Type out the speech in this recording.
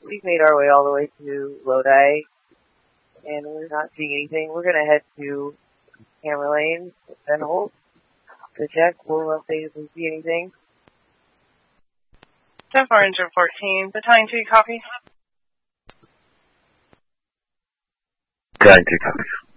we've made our way all the way to Lodi, and we're not seeing anything. We're going to head to Hammer Lane, then Holt, to check. We'll update if we see anything. 10-4, engine 14. Battalion 2, copy. Battalion 2, copy.